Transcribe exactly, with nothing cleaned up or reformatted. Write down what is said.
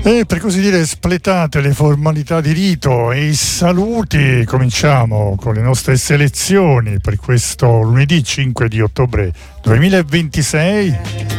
E per così dire spletate le formalità di rito e i saluti, cominciamo con le nostre selezioni per questo lunedì cinque di ottobre duemilaventisei.